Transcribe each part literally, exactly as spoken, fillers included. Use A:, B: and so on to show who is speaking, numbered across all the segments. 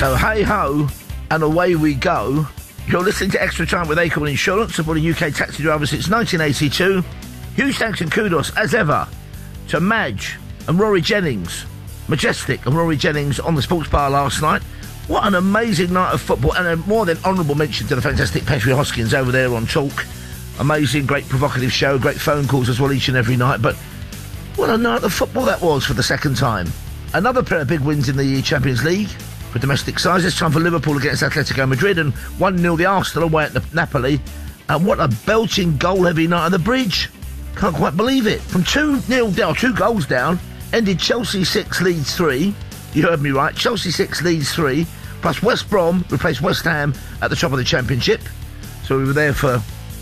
A: So hey ho, and away we go. You're listening to Extra Time with Acorn Insurance, supporting U K taxi drivers since nineteen eighty-two. Huge thanks and kudos, as ever, to Madge and Rory Jennings. Majestic and Rory Jennings on the sports bar last night. What an amazing night of football, and a more than honourable mention to the fantastic Petrie Hoskins over there on Talk. Amazing, great provocative show, great phone calls as well each and every night. But what a night of football that was for the second time. Another pair of big wins in the Champions League for domestic sides. This time for Liverpool against Atletico Madrid, and one nil the Arsenal away at Napoli. And what a belching goal-heavy night on the bridge. Can't quite believe it. From two nil down, two goals down, ended Chelsea six, Leeds three. You heard me right. Chelsea six, Leeds three. Plus West Brom replaced West Ham at the top of the Championship. So we were there for,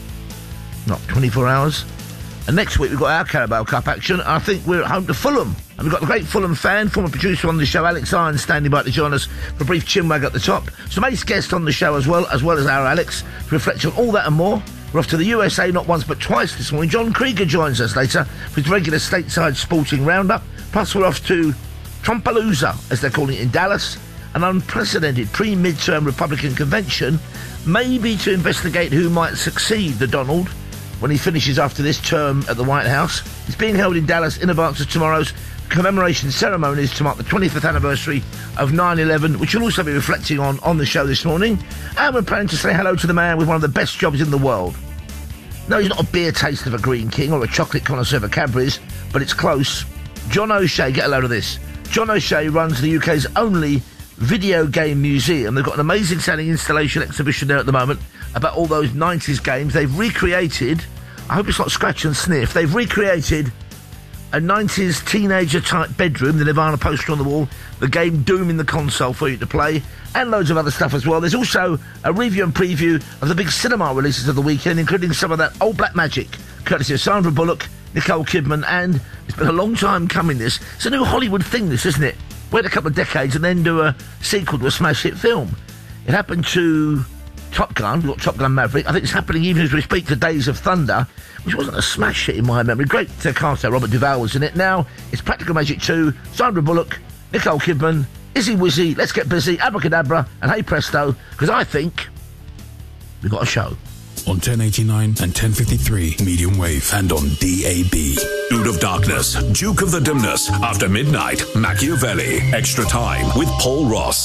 A: not twenty-four hours. And next week we've got our Carabao Cup action. I think we're at home to Fulham. And we've got the great Fulham fan, former producer on the show, Alex Irons, standing by to join us for a brief chinwag at the top. Some ace guests on the show as well, as well as our Alex, to reflect on all that and more. We're off to the U S A not once but twice this morning. John Krieger joins us later for his regular stateside sporting roundup. Plus we're off to Trumpalooza, as they're calling it in Dallas, an unprecedented pre-midterm Republican convention, maybe to investigate who might succeed the Donald when he finishes after this term at the White House. It's being held in Dallas in advance of tomorrow's commemoration ceremonies to mark the twenty-fifth anniversary of nine eleven, which we'll also be reflecting on on the show this morning. And we're planning to say hello to the man with one of the best jobs in the world. No, he's not a beer taster of a Green King or a chocolate connoisseur of Cadbury's, but it's close. John O'Shea, get a load of this. John O'Shea runs the U K's only video game museum. They've got an amazing sounding installation exhibition there at the moment about all those nineties games. They've recreated, I hope it's not scratch and sniff, they've recreated a nineties teenager-type bedroom, the Nirvana poster on the wall, the game Doom in the console for you to play, and loads of other stuff as well. There's also a review and preview of the big cinema releases of the weekend, including some of that old black magic, courtesy of Sandra Bullock, Nicole Kidman, and it's been a long time coming, this. It's a new Hollywood thing, this, isn't it? Wait a couple of decades and then do a sequel to a smash hit film. It happened to Top Gun, we've got Top Gun Maverick. I think it's happening even as we speak to Days of Thunder, which wasn't a smash hit in my memory. Great uh, cast there, Robert Duvall was in it. Now, it's Practical Magic two, Sandra Bullock, Nicole Kidman, Izzy Wizzy, let's get busy, abracadabra, and hey presto, because I think we've got a show.
B: On ten eighty-nine and ten fifty-three medium wave and on D A B. Dude of Darkness, Duke of the Dimness, After Midnight, Machiavelli, Extra Time with Paul Ross.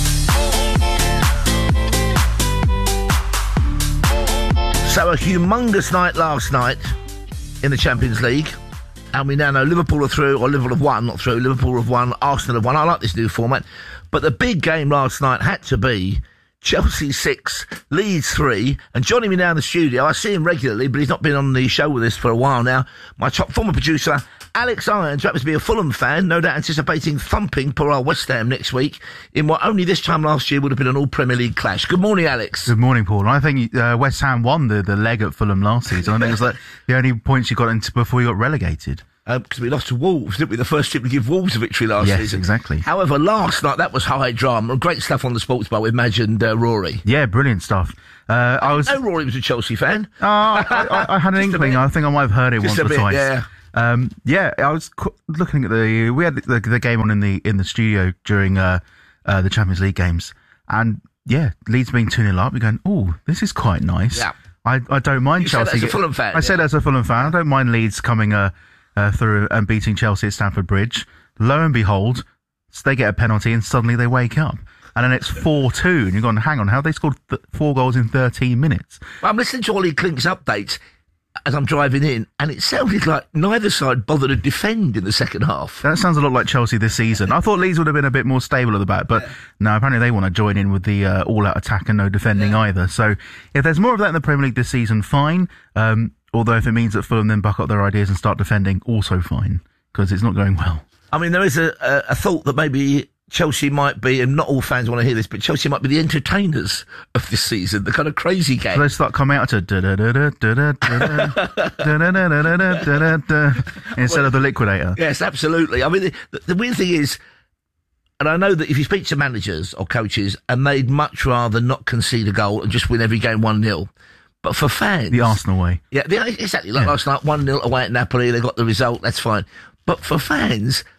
A: So a humongous night last night in the Champions League, and we now know Liverpool are through, or Liverpool have won, not through, Liverpool have won, Arsenal have won. I like this new format, but the big game last night had to be Chelsea six, Leeds three, and joining me now in the studio, I see him regularly, but he's not been on the show with us for a while now, my top former producer, Alex Irons, who happens to be a Fulham fan, no doubt anticipating thumping poor old West Ham next week in what only this time last year would have been an all-Premier League clash. Good morning, Alex.
C: Good morning, Paul. I think uh, West Ham won the, the leg at Fulham last season. I think it was like the only points you got into before you got relegated.
A: Because um, we lost to Wolves, didn't we? The first team to give Wolves a victory last
C: yes,
A: season.
C: Yes, exactly.
A: However, last night, that was high drama. Great stuff on the sports bar with Madge and uh, Rory.
C: Yeah, brilliant stuff. Uh, I, I was.
A: know Rory was a Chelsea fan.
C: Oh, I, I, I had an inkling. I think I might have heard it
A: Just
C: once or
A: bit,
C: twice.
A: Yeah.
C: Um, yeah, I was cu- looking at the. We had the, the game on in the in the studio during uh, uh, the Champions League games, and yeah, Leeds being two nil up. We're going, oh, this is quite nice.
A: Yeah.
C: I, I don't mind
A: you
C: Chelsea.
A: Said that as a Fulham fan.
C: I yeah. said as a Fulham fan, I don't mind Leeds coming uh, uh, through and beating Chelsea at Stamford Bridge. Lo and behold, they get a penalty and suddenly they wake up. And then it's four two, and you're going, hang on, how have they scored th- four goals in thirteen minutes?
A: Well, I'm listening to Ollie Klink's updates as I'm driving in, and it sounded like neither side bothered to defend in the second half.
C: That sounds a lot like Chelsea this season. I thought Leeds would have been a bit more stable at the back, but no, apparently they want to join in with the uh, all-out attack and no defending yeah. either. So if there's more of that in the Premier League this season, fine. Um, although if it means that Fulham then buck up their ideas and start defending, also fine, because it's not going well.
A: I mean, there is a, a, a thought that maybe Chelsea might be, and not all fans want to hear this, but Chelsea might be the entertainers of this season, the kind of crazy game.
C: So they start coming out to da da da da da da da da da da instead of the liquidator.
A: Yes, absolutely. I mean, the, the weird thing is, and I know that if you speak to managers or coaches, and they'd much rather not concede a goal and just win every game one nil. But for fans...
C: The Arsenal way.
A: Yeah, the, exactly. Like yeah. last night, one nil away at Napoli, they got the result, that's fine. But for fans,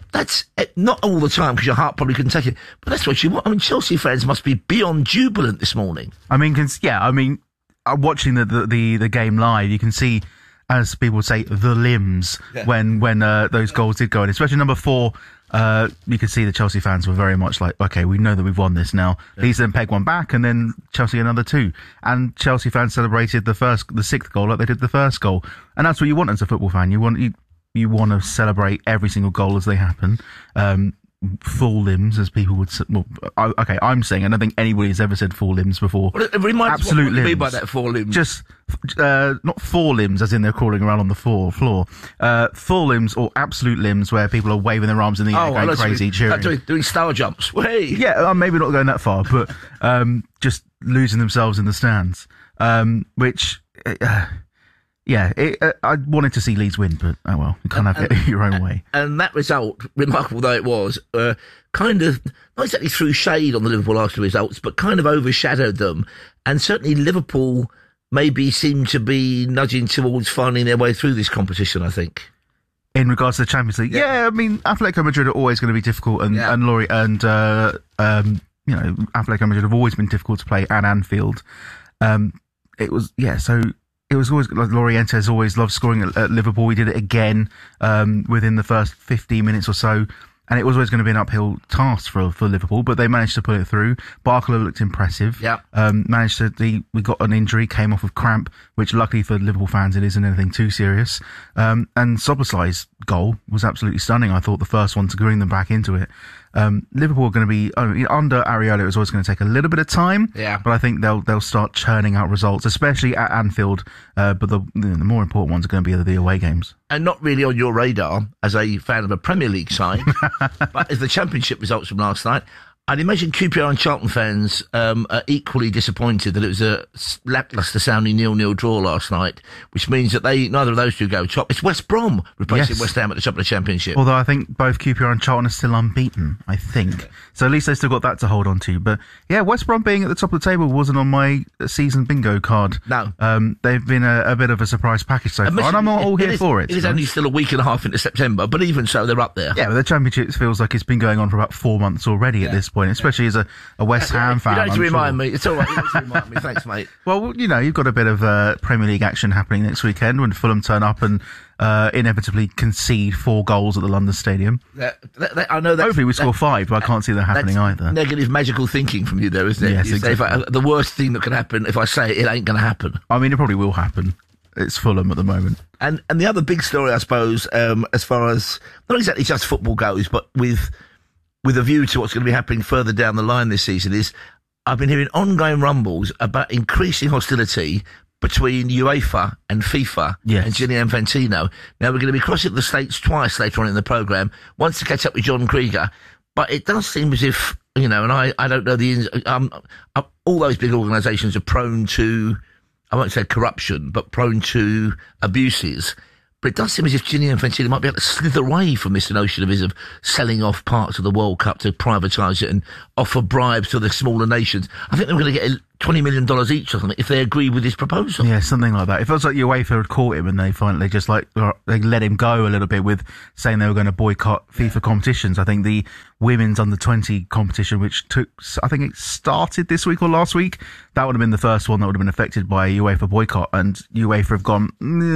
A: that's uh, not all the time because your heart probably couldn't take it, but that's what you want. I mean, Chelsea fans must be beyond jubilant this morning.
C: I mean, cons- yeah, I mean, uh, watching the, the, the, the game live, you can see, as people would say, the limbs yeah. when when uh, those goals did go in, especially number four. Uh, you could see the Chelsea fans were very much like, okay, we know that we've won this now. Yeah. Leeds then peg one back, and then Chelsea another two. And Chelsea fans celebrated the first, the sixth goal like they did the first goal. And that's what you want as a football fan. You want you, you want to celebrate every single goal as they happen. Um, full limbs, as people would say. Well, I, okay, I'm saying, I don't think anybody has ever said full limbs before.
A: Well, it reminds
C: Absolute
A: what, what
C: limbs.
A: you mean by that four limbs?
C: Just, uh, not four limbs as in they're crawling around on the floor, floor. Uh, full limbs or absolute limbs where people are waving their arms in the air,
A: oh,
C: going
A: well,
C: crazy,
A: doing,
C: cheering.
A: Doing, doing star jumps. Hey.
C: Yeah, uh, maybe not going that far, but um, just losing themselves in the stands, um, which... Uh, Yeah, it, uh, I wanted to see Leeds win, but oh well, you can't have
A: and,
C: it your own way.
A: And that result, remarkable though it was, uh, kind of, not exactly threw shade on the Liverpool Arsenal results, but kind of overshadowed them. And certainly Liverpool maybe seem to be nudging towards finding their way through this competition, I think.
C: In regards to the Champions League, yeah, yeah I mean, Atletico Madrid are always going to be difficult, and,
A: yeah.
C: and Laurie, and, uh, um, you know, Atletico Madrid have always been difficult to play at Anfield. Um, it was, yeah, so... It was always, like, Loriente's always loved scoring at, at Liverpool. We did it again, um, within the first fifteen minutes or so. And it was always going to be an uphill task for, for Liverpool, but they managed to put it through. Barkla looked impressive.
A: Yeah.
C: Um, managed to, the, we got an injury, came off of cramp, which luckily for Liverpool fans, it isn't anything too serious. Um, and Szoboszlai's goal was absolutely stunning. I thought the first one to bring them back into it. Um, Liverpool are going to be, I mean, under Areola, it was always going to take a little bit of time.
A: Yeah.
C: But I think they'll, they'll start churning out results, especially at Anfield. Uh, but the, the more important ones are going to be the away games.
A: And not really on your radar as a fan of a Premier League side, but as the Championship results from last night, I'd imagine Q P R and Charlton fans um, are equally disappointed that it was a lacklustre sounding nil-nil draw last night, which means that they neither of those two go top. It's West Brom replacing
C: Yes.
A: West Ham at the top of the Championship.
C: Although I think both Q P R and Charlton are still unbeaten, I think. So at least they still got that to hold on to. But yeah, West Brom being at the top of the table wasn't on my season bingo card.
A: No.
C: Um, they've been a, a bit of a surprise package so far, and I'm not all
A: it
C: here
A: is,
C: for it.
A: It is only still a week and a half into September, but even so, they're up there.
C: Yeah, but the Championship feels like it's been going on for about four months already
A: yeah.
C: at this point, especially as a, a West
A: Yeah,
C: Ham fan.
A: You don't have to
C: I'm
A: remind
C: sure.
A: me. It's all right. You don't have to remind me. Thanks, mate.
C: Well, you know, you've got a bit of uh, Premier League action happening next weekend when Fulham turn up and uh, inevitably concede four goals at the London Stadium.
A: That, that, that, I know that.
C: Hopefully we score five, but I can't see that happening
A: that's
C: either.
A: Negative magical thinking from you there, isn't it?
C: Yes,
A: You say,
C: exactly.
A: if I, the worst thing that can happen, if I say it, it ain't going to happen.
C: I mean, it probably will happen. It's Fulham at the moment.
A: And and the other big story, I suppose, um, as far as not exactly just football goes, but with with a view to what's going to be happening further down the line this season, is I've been hearing ongoing rumbles about increasing hostility between UEFA and FIFA
C: Yes.
A: and Gianni Infantino. Now, we're going to be crossing the States twice later on in the programme, once to catch up with John Krieger, but it does seem as if, you know, and I, I don't know the... Um, uh, all those big organisations are prone to, I won't say corruption, but prone to abuses. But it does seem as if Gianni Infantino might be able to slither away from this notion of his of selling off parts of the World Cup to privatise it and offer bribes to the smaller nations. I think they're going to get twenty million dollars each or something if they agree with his proposal.
C: Yeah, something like that. It feels like UEFA had caught him and they finally just like, they let him go a little bit with saying they were going to boycott FIFA yeah. competitions. I think the women's under twenty competition, which took, I think it started this week or last week, that would have been the first one that would have been affected by a UEFA boycott, and UEFA have gone,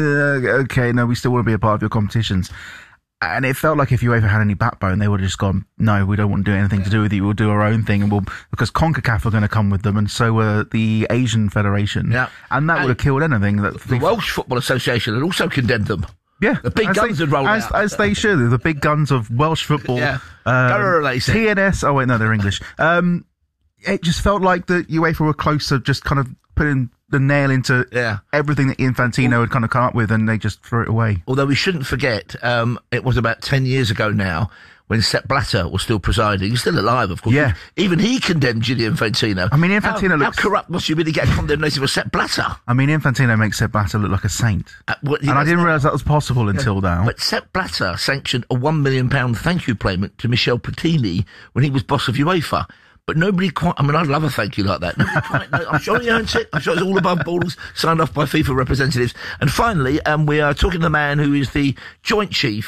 C: okay, no, we still want to be a part of your competitions. And it felt like if UEFA had any backbone, they would have just gone, no, we don't want to do anything yeah. to do with you. We'll do our own thing. And we'll, because CONCACAF are going to come with them, and so were the Asian Federation.
A: Yeah.
C: And that and would have killed anything. That
A: the Welsh Football Association had also condemned them.
C: Yeah.
A: The big
C: as
A: guns
C: they,
A: had rolled
C: as,
A: out.
C: As they should. The big guns of Welsh football.
A: yeah.
C: Um, T N S. Oh, wait, no, they're English. Um, it just felt like the UEFA were close to just kind of putting the nail into
A: yeah.
C: everything that Infantino had kind of come up with, and they just threw it away.
A: Although we shouldn't forget, um, it was about ten years ago now when Sepp Blatter was still presiding. He's still alive, of course.
C: Yeah.
A: Even he condemned Gianni Infantino.
C: I mean, Infantino
A: how,
C: looks...
A: How corrupt must you be to get a condemnation for Sepp Blatter?
C: I mean, Infantino makes Sepp Blatter look like a saint.
A: Uh, well,
C: and I didn't realise that was possible until
A: yeah.
C: now.
A: But Sepp Blatter sanctioned a one million pounds thank you payment to Michel Platini when he was boss of UEFA. But nobody quite, I mean, I'd love a thank you like that. Nobody quite know. I'm sure he earns it. I'm sure it's all above balls, signed off by FIFA representatives. And finally, um, we are talking to the man who is the Joint Chief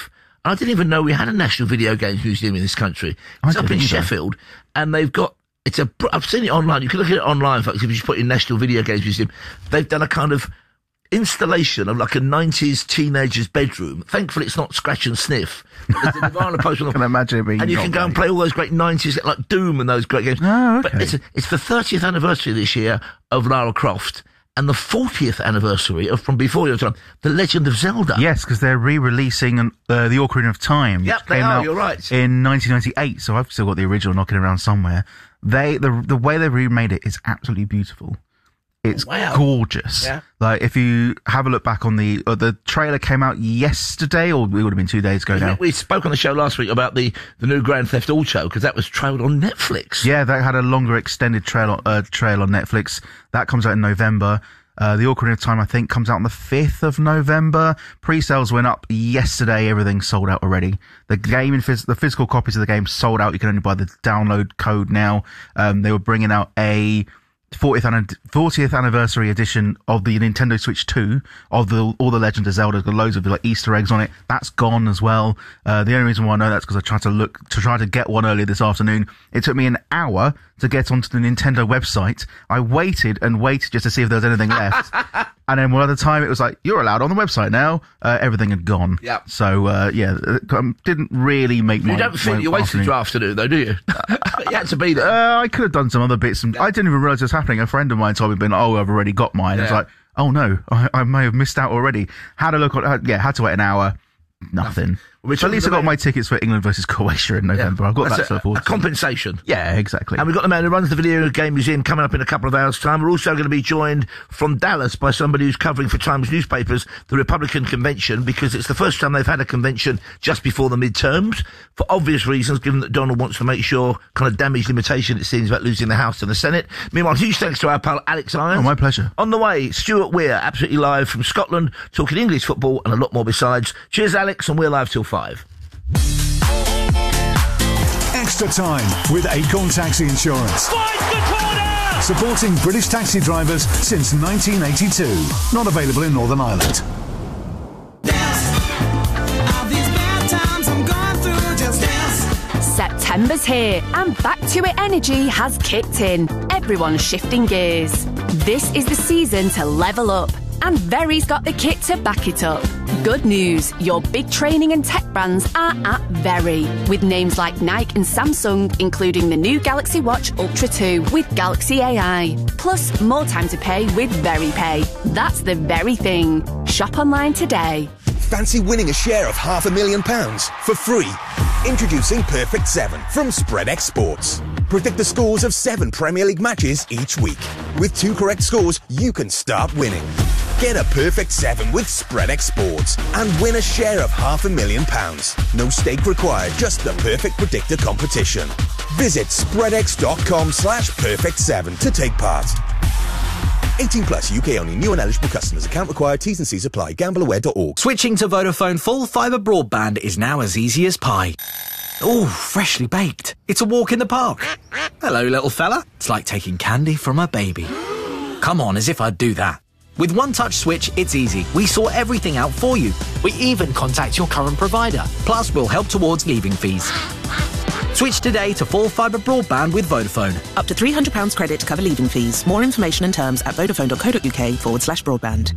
A: I didn't even know we had a National Video Games Museum in this country. It's
C: I
A: up in
C: didn't either.
A: Sheffield, and they've got, it's a, I've seen it online. You can look at it online, folks, if you just put in National Video Games Museum. They've done a kind of installation of like a nineties teenager's bedroom. Thankfully, it's not scratch and sniff. But there's a Nirvana poster on
C: I can imagine it being
A: and you
C: not
A: can go and
C: great.
A: play all those great nineties, like Doom and those great games.
C: Oh,
A: But
C: okay.
A: it's, it's the thirtieth anniversary this year of Lara Croft and the fortieth anniversary of From Before Your Time, The Legend of Zelda.
C: Yes, because they're re-releasing an, uh, The Ocarina of Time. which
A: Yep, they
C: came
A: are,
C: out
A: you're right.
C: in nineteen ninety-eight, so I've still got the original knocking around somewhere. They the the way they remade it is absolutely beautiful. It's
A: Wow.
C: gorgeous.
A: Yeah.
C: Like, if you have a look back on the uh, the trailer came out yesterday, or it would have been two days ago now.
A: We spoke on the show last week about the, the new Grand Theft Auto, because that was trailed on Netflix.
C: Yeah, that had a longer extended trail on, uh, trail on Netflix. That comes out in November. Uh, the Ocarina of Time, I think, comes out on the fifth of November. Pre-sales went up yesterday. Everything's sold out already. The game, in phys- the physical copies of the game sold out. You can only buy the download code now. Um, they were bringing out a fortieth, an- fortieth anniversary edition of the Nintendo Switch two of the all the Legend of Zelda. Got loads of like Easter eggs on it. That's gone as well. Uh, the only reason why I know that's because I tried to look to try to get one earlier this afternoon. It took me an hour to get onto the Nintendo website. I waited and waited just to see if there was anything left. And then by the time it was like, you're allowed on the website now, uh, everything had gone.
A: Yep.
C: So, uh, yeah, it um, didn't really make my
A: You don't feel
C: my
A: you wasted
C: afternoon.
A: your afternoon, though, do you? You had to be there.
C: Uh, I could have done some other bits. And I didn't even realise it was happening. A friend of mine told me, been, oh, I've already got mine. I was
A: Yeah.
C: like, oh no, I, I may have missed out already. Had a look on, uh, yeah, had to wait an hour. Nothing.
A: We're
C: But at least I
A: talking
C: got
A: about-
C: my tickets for England versus Croatia in November. I've got
A: That's
C: that to
A: a,
C: look forward
A: a
C: to.
A: compensation.
C: Yeah, exactly.
A: And we've got the man who runs the Video Game Museum coming up in a couple of hours' time. We're also going to be joined from Dallas by somebody who's covering for Times newspapers the Republican convention, because it's the first time they've had a convention just before the midterms, for obvious reasons, given that Donald wants to make sure, kind of damage limitation, it seems, about losing the House and the Senate. Meanwhile, huge thanks to our pal Alex Irons.
C: Oh, my pleasure.
A: On the way, Stuart Weir, absolutely live from Scotland, talking English football and a lot more besides. Cheers, Alex, and we're live till five.
D: Extra Time with Acorn Taxi Insurance. Supporting British taxi drivers since nineteen eighty-two. Not available in Northern Ireland.
E: September's here and Back to It energy has kicked in. Everyone's shifting gears. This is the season to level up, and Very's got the kit to back it up. Good news, your big training and tech brands are at Very, with names like Nike and Samsung, including the new Galaxy Watch Ultra two with Galaxy A I. Plus, more time to pay with Very Pay. That's the very thing. Shop online today.
F: Fancy winning a share of half a million pounds for free? Introducing Perfect seven from SpreadX Sports. Predict the scores of seven Premier League matches each week. With two correct scores, you can start winning. Get a Perfect seven with SpreadX Sports and win a share of half a million pounds. No stake required, just the perfect predictor competition. Visit spreadx.com slash perfect seven to take part. eighteen plus, U K only, new and eligible customers. Account required, T's and C's apply. Gamble Aware dot org.
G: Switching to Vodafone full fibre broadband is now as easy as pie. Ooh, freshly baked. It's a walk in the park. Hello, little fella. It's like taking candy from a baby. Come on, as if I'd do that. With One Touch Switch, it's easy. We sort everything out for you. We even contact your current provider. Plus, we'll help towards leaving fees. Switch today to full fibre broadband with Vodafone.
H: Up to three hundred pounds credit to cover leaving fees. More information and terms at vodafone.co.uk forward slash broadband.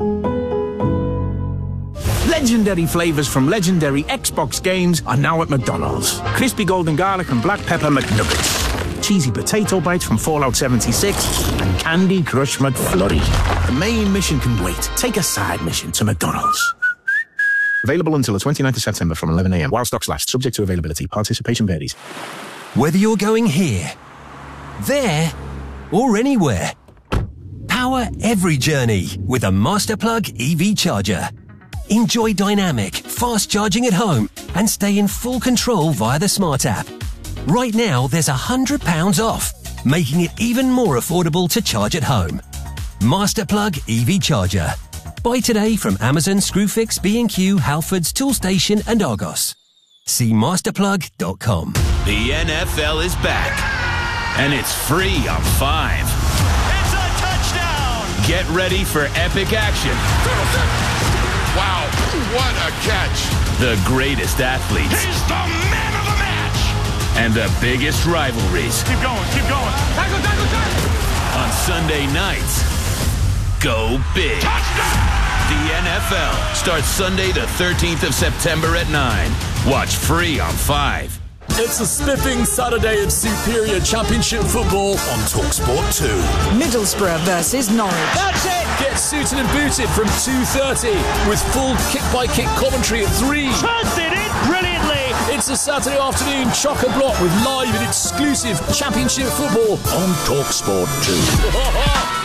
I: Legendary flavours from legendary Xbox games are now at McDonald's. Crispy golden garlic and black pepper McNuggets. Cheesy potato bites from Fallout seventy-six. And Candy Crush McFlurry. The main mission can wait. Take a side mission to McDonald's. Available until the twenty-ninth of September from eleven a m while stocks last. Subject to availability. Participation varies.
J: Whether you're going here, there, or anywhere, power every journey with a Masterplug E V charger. Enjoy dynamic, fast charging at home and stay in full control via the Smart app. Right now, there's one hundred pounds off, making it even more affordable to charge at home. Masterplug E V charger. Buy today from Amazon, Screwfix, B and Q, Halfords, Toolstation and Argos. See masterplug dot com.
B: The N F L is back, and it's free on Five. It's a touchdown! Get ready for epic action. Wow.
K: What a catch.
B: The greatest athletes.
K: He's the man of the match.
B: And the biggest rivalries.
K: Keep going, keep going. Tackle, tackle, tackle.
B: On Sunday nights, go big.
K: Touchdown!
B: The N F L starts Sunday the thirteenth of September at nine. Watch free on five.
L: It's a spiffing Saturday of superior championship football on TalkSport two.
M: Middlesbrough versus Norwich.
L: That's it! Get suited and booted from two thirty with full kick-by-kick commentary at three.
N: Turns it in brilliantly!
L: It's a Saturday afternoon chock-a-block with live and exclusive championship football on TalkSport two.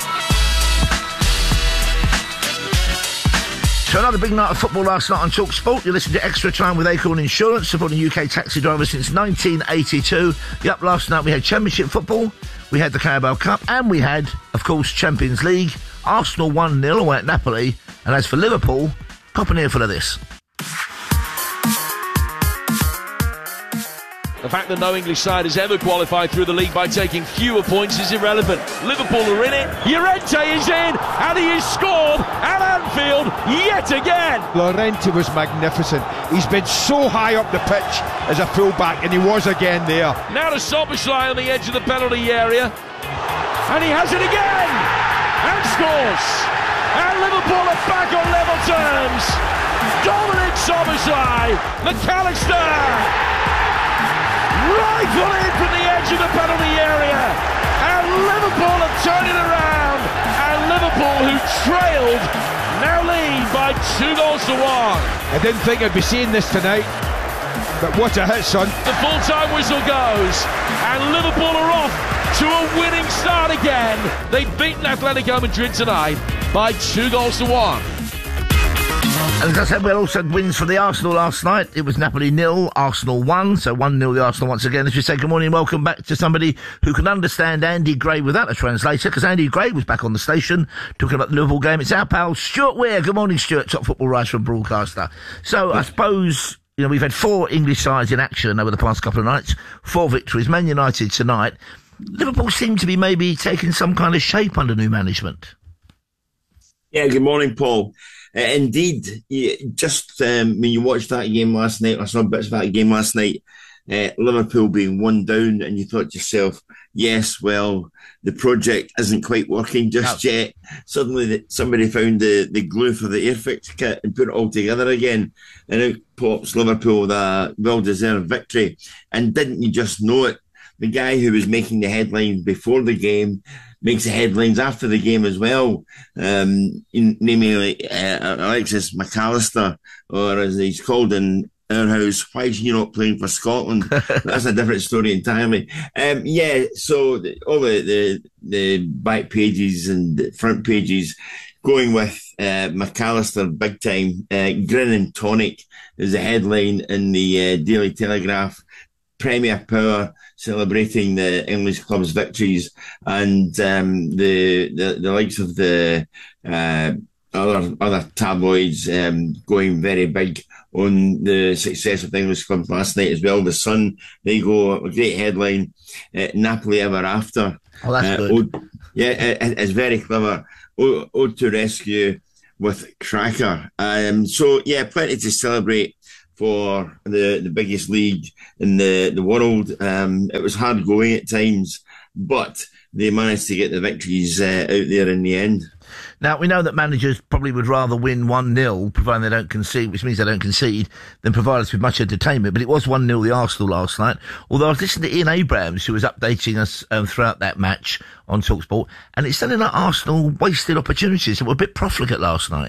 A: So another big night of football last night on TalkSport. You listened to Extra Time with Acorn Insurance, supporting U K taxi drivers since nineteen eighty-two. Yep, last night we had Championship football, we had the Carabao Cup, and we had, of course, Champions League. Arsenal one nil away at Napoli. And as for Liverpool, cop an earful of this.
O: The fact that no English side has ever qualified through the league by taking fewer points is irrelevant. Liverpool are in it, Llorente is in, and he is scored at Anfield yet again.
P: Llorente was magnificent. He's been so high up the pitch as a fullback, and he was again there.
O: Now to Szoboszlai on the edge of the penalty area, and he has it again, and scores. And Liverpool are back on level terms. Dominic Szoboszlai, McAllister. Rifle in from the edge of the penalty area, and Liverpool have turned it around, and Liverpool, who trailed, now lead by two goals to one.
P: I didn't think I'd be seeing this tonight, but what a hit, son.
O: The full-time whistle goes, and Liverpool are off to a winning start again. They've beaten Atletico Madrid tonight by two goals to one.
A: And as I said, we also had wins for the Arsenal last night. It was Napoli nil, Arsenal one, so one nil the Arsenal once again. As we say, good morning and welcome back to somebody who can understand Andy Gray without a translator, because Andy Gray was back on the station talking about the Liverpool game. It's our pal Stuart Weir. Good morning, Stuart, top football writer and broadcaster. So I suppose, you know, we've had four English sides in action over the past couple of nights, four victories, Man United tonight. Liverpool seem to be maybe taking some kind of shape under new management.
Q: Yeah, good morning, Paul. Uh, indeed, yeah, just um, when you watched that game last night, I saw bits of that game last night, uh, Liverpool being one down, and you thought to yourself, yes, well, the project isn't quite working just no. yet. Suddenly the, somebody found the, the glue for the Airfix kit and put it all together again, and out pops Liverpool with a well-deserved victory. And didn't you just know it? The guy who was making the headlines before the game makes the headlines after the game as well. Um, in, namely, uh, Alexis McAllister, or as he's called in our house, why is he not playing for Scotland? That's a different story entirely. Um, yeah, so the, all the, the, the back pages and the front pages going with uh, McAllister big time. Uh, Grin and Tonic is the headline in the uh, Daily Telegraph. Premier Power celebrating the English club's victories, and um, the, the the likes of the uh, other other tabloids um, going very big on the success of the English club last night as well. The Sun, they go, a great headline, uh, Napoli ever after.
A: Oh, that's
Q: uh,
A: good.
Q: Ode, yeah, it, it's very clever. Ode, ode to rescue with cracker. Um, so yeah, plenty to celebrate for the, the biggest league in the, the world. Um, it was hard going at times, but they managed to get the victories uh, out there in the end.
A: Now, we know that managers probably would rather win one nil, providing they don't concede, which means they don't concede, than provide us with much entertainment. But it was one nil the Arsenal last night. Although I was listening to Ian Abrams, who was updating us um, throughout that match on TalkSport, and it's sounding like Arsenal wasted opportunities that were a bit profligate last night.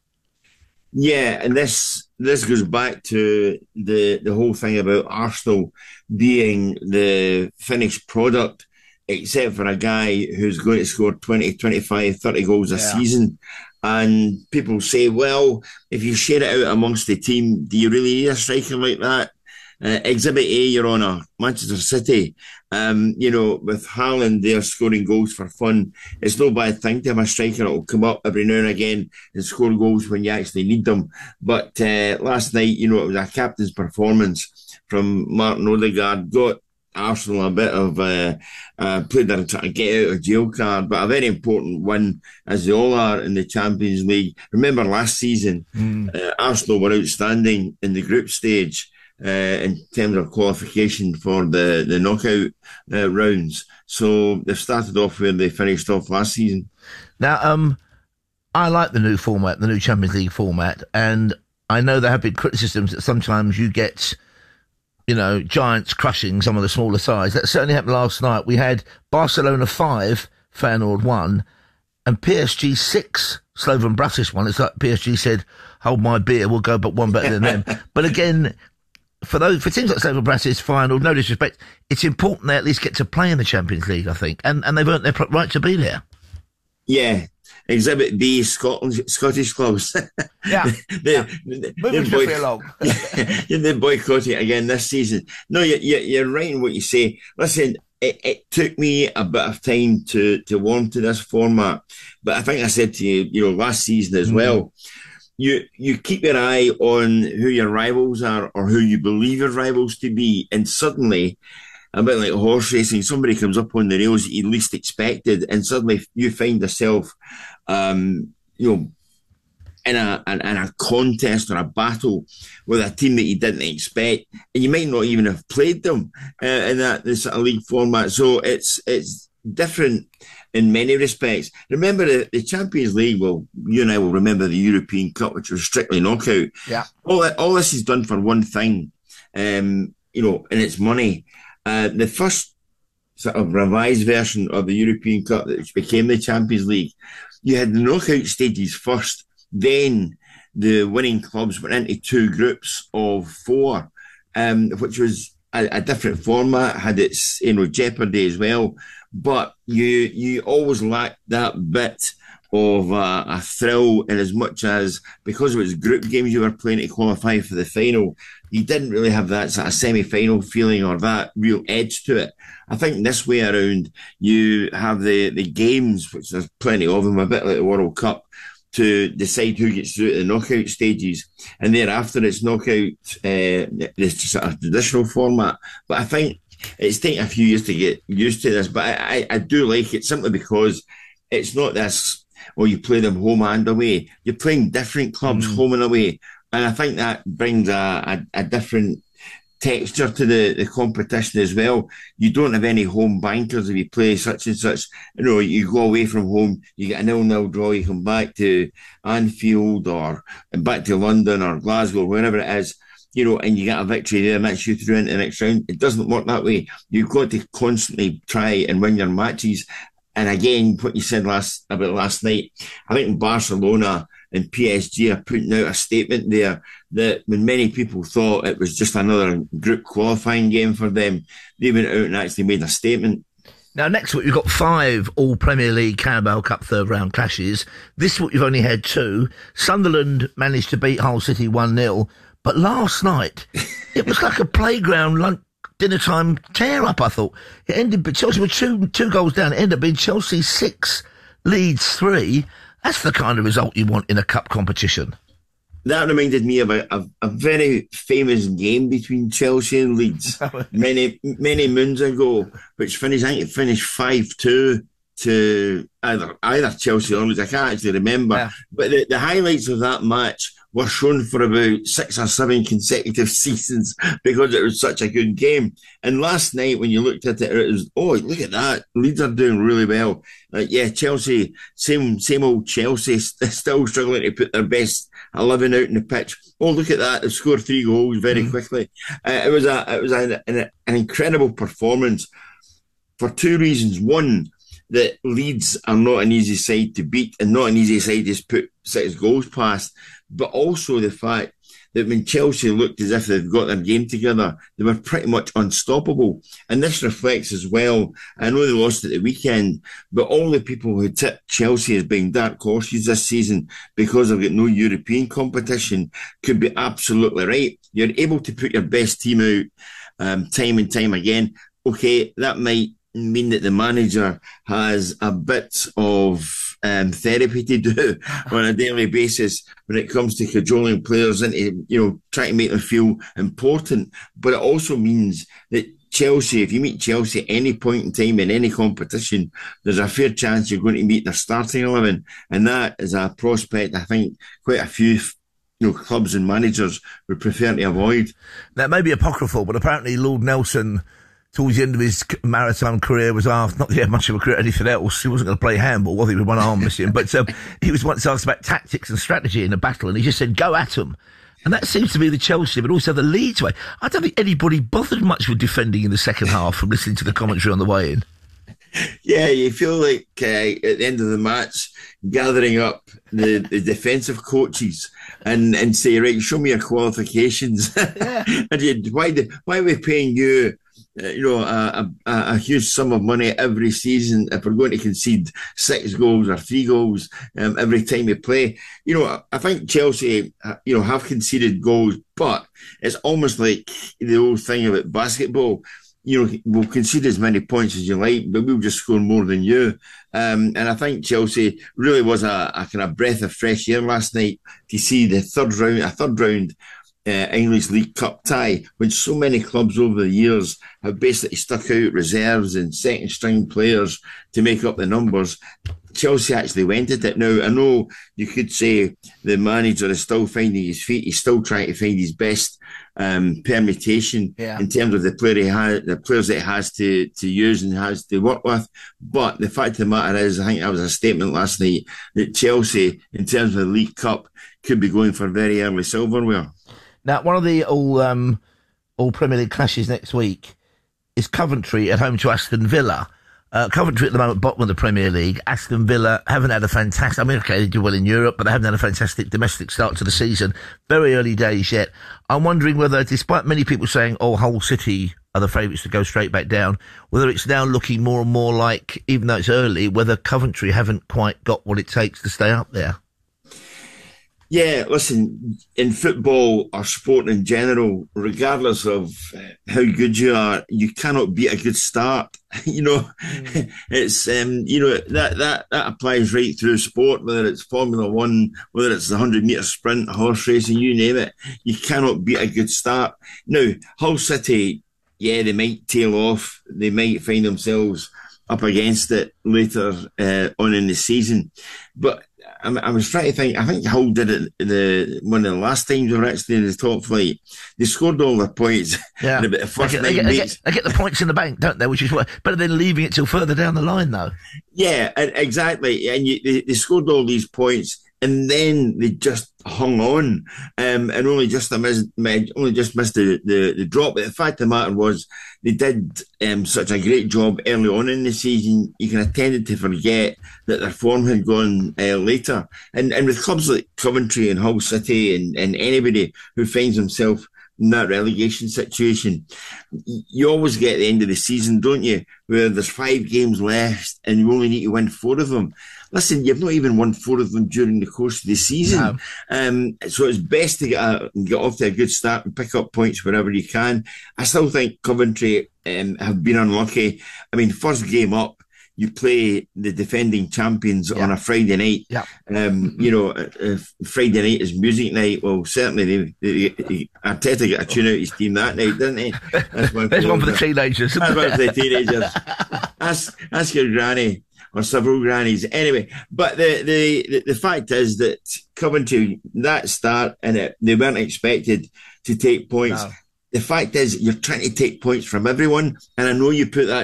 Q: Yeah, and this this goes back to the the whole thing about Arsenal being the finished product, except for a guy who's going to score twenty, twenty-five, thirty goals a yeah. season. And people say, well, if you share it out amongst the team, do you really need a striker like that? Uh, Exhibit A, Your Honour, Manchester City, um, you know, with Haaland there scoring goals for fun, it's no bad thing to have a striker that will come up every now and again and score goals when you actually need them. But uh, last night, you know, it was a captain's performance from Martin Odegaard. Got Arsenal a bit of uh, uh, played their trying to get out of jail card, but a very important win, as they all are in the Champions League. Remember last season, mm. uh, Arsenal were outstanding in the group stage uh, in terms of qualification for the, the knockout uh, rounds. So they've started off where they finished off last season.
A: Now, um, I like the new format, the new Champions League format, and I know there have been criticisms that sometimes you get, you know, giants crushing some of the smaller sides. That certainly happened last night. We had Barcelona five, Feyenoord one, and P S G six, Slovan Bratislava one. It's like P S G said, hold my beer, we'll go but one better than them. But again, for those for teams like Slovan Bratislava, Feyenoord, no disrespect, it's important they at least get to play in the Champions League, I think, and, and they've earned their right to be there.
Q: Yeah. Exhibit B, Scotland, Scottish clubs.
A: Yeah.
Q: they,
A: yeah.
Q: They,
A: Moving
Q: boy-
A: along.
Q: They boycott it again this season. No, you, you, you're right in what you say. Listen, it, it took me a bit of time to, to warm to this format. But I think I said to you, you know, last season as mm. well, you you keep your eye on who your rivals are or who you believe your rivals to be. And suddenly, a bit like horse racing, somebody comes up on the rails that you least expected, and suddenly you find yourself, um, you know, in a, in, in a contest or a battle with a team that you didn't expect, and you might not even have played them uh, in that this sort of league format. So it's it's different in many respects. Remember the, the Champions League. Well, you and I will remember the European Cup, which was strictly knockout.
A: Yeah.
Q: All all this is done for one thing, um, you know, and it's money. Uh, the first sort of revised version of the European Cup, which became the Champions League, you had the knockout stages first, then the winning clubs went into two groups of four, um, which was a, a different format, had its, you know, jeopardy as well. But you you always lacked that bit of uh, a thrill, in as much as, because it was group games you were playing to qualify for the final, you didn't really have that sort of semi-final feeling or that real edge to it. I think this way around, you have the, the games, which there's plenty of them, a bit like the World Cup, to decide who gets through to the knockout stages. And thereafter, it's knockout, uh, this sort of traditional format. But I think it's taken a few years to get used to this. But I, I, I do like it simply because it's not this, well, you play them home and away. You're playing different clubs mm. home and away. And I think that brings a, a, a different texture to the, the competition as well. You don't have any home bankers if you play such and such. You know, you go away from home, you get a nil-nil draw, you come back to Anfield or back to London or Glasgow, wherever it is, you know, and you get a victory there and that's you through into the next round. It doesn't work that way. You've got to constantly try and win your matches. And again, what you said last about last night, I think Barcelona and P S G are putting out a statement there that when many people thought it was just another group qualifying game for them, they went out and actually made a statement.
A: Now, next week, we've got five all Premier League Carabao Cup third round clashes. This week, we've only had two. Sunderland managed to beat Hull City one nil. But last night, it was like a playground lunch. Dinner time tear up, I thought. It ended, but Chelsea were two, two goals down. It ended up being Chelsea six, Leeds three. That's the kind of result you want in a cup competition.
Q: That reminded me of a, a, a very famous game between Chelsea and Leeds many many moons ago, which finished, I think it finished five two to either either Chelsea or Leeds. I can't actually remember. Yeah. But the, the highlights of that match were shown for about six or seven consecutive seasons because it was such a good game. And last night, when you looked at it, it was, oh, look at that. Leeds are doing really well. Like, yeah, Chelsea, same same old Chelsea, still struggling to put their best eleven out in the pitch. Oh, look at that. They've scored three goals very mm. quickly. Uh, it was a it was a, an, an incredible performance for two reasons. One, that Leeds are not an easy side to beat and not an easy side to just put six goals past, but also the fact that when Chelsea looked as if they've got their game together, they were pretty much unstoppable. And this reflects as well, I know they lost at the weekend, but all the people who tipped Chelsea as being dark horses this season because they've got no European competition could be absolutely right. You're able to put your best team out um, time and time again. Okay, that might mean that the manager has a bit of um, therapy to do on a daily basis when it comes to cajoling players into, you know, trying to make them feel important. But it also means that Chelsea, if you meet Chelsea at any point in time in any competition, there's a fair chance you're going to meet their starting eleven, and that is a prospect I think quite a few you know, clubs and managers would prefer to avoid.
A: That may be apocryphal, but apparently Lord Nelson, towards the end of his maritime career, was asked, not that he had much of a career at anything else, he wasn't going to play handball, was he, with one arm missing, but um, he was once asked about tactics and strategy in a battle, and he just said, go at them. And that seems to be the Chelsea, but also the Leeds way. I don't think anybody bothered much with defending in the second half from listening to the commentary on the way in.
Q: Yeah, you feel like uh, at the end of the match, gathering up the, the defensive coaches and, and say, right, show me your qualifications. Yeah. and you, why, do, why are we paying you, uh, you know, a, a, a huge sum of money every season if we're going to concede six goals or three goals um, every time we play? You know, I think Chelsea, you know, have conceded goals, but it's almost like the old thing about basketball. You know, we'll concede as many points as you like, but we'll just score more than you. Um, and I think Chelsea really was a, a kind of breath of fresh air last night to see the third round, a third round uh, English League Cup tie, when so many clubs over the years have basically stuck out reserves and second string players to make up the numbers. Chelsea actually went at it. Now, I know you could say the manager is still finding his feet. He's still trying to find his best um, permutation yeah. in terms of the player he has, the players that he has to, to use and has to work with. But the fact of the matter is, I think that was a statement last night, that Chelsea, in terms of the League Cup, could be going for very early silverware.
A: Now, one of the all um, all Premier League clashes next week is Coventry at home to Aston Villa. Uh, Coventry at the moment bottom of the Premier League. Aston Villa haven't had a fantastic, I mean, okay, they do well in Europe, but they haven't had a fantastic domestic start to the season. Very early days yet. I'm wondering whether, despite many people saying, oh, Hull City are the favourites to go straight back down, whether it's now looking more and more like, even though it's early, whether Coventry haven't quite got what it takes to stay up there.
Q: Yeah, listen, in football or sport in general, regardless of how good you are, you cannot beat a good start. You know, mm. it's, um, you know, that, that, that applies right through sport, whether it's Formula One, whether it's the hundred metre sprint, horse racing, you name it. You cannot beat a good start. Now, Hull City, yeah, they might tail off. They might find themselves up against it later uh, on in the season. But I, I was trying to think, I think Hull did it the one of the last times they were actually in the top flight. They scored all their points
A: yeah.
Q: in about the first
A: they get,
Q: nine
A: they get,
Q: weeks.
A: They get, they get the points in the bank, don't they? Which is what, better than leaving it till further down the line, though.
Q: Yeah, exactly. And you, they, they scored all these points, and then they just hung on, um, and only just missed, only just missed the, the, the drop. But the fact of the matter was, they did um, such a great job early on in the season. You kind of tended to forget that their form had gone uh, later. And and with clubs like Coventry and Hull City and, and anybody who finds himself in that relegation situation, you always get at the end of the season, don't you, where there's five games left and you only need to win four of them. Listen, you've not even won four of them during the course of the season. No. Um, so it's best to get, a, get off to a good start and pick up points wherever you can. I still think Coventry um, have been unlucky. I mean, first game up, you play the defending champions yeah. on a Friday night.
A: Yeah.
Q: Um, you know, if Friday night is music night, well, certainly they, they, they, Arteta got a tune out his team that night, didn't he?
A: That's one There's one for the teenagers.
Q: That's one for the teenagers. ask, ask your granny. Or several grannies. Anyway, but the, the, the fact is that Coventry, that start, and it, they weren't expected to take points. No. The fact is, you're trying to take points from everyone, and I know you put that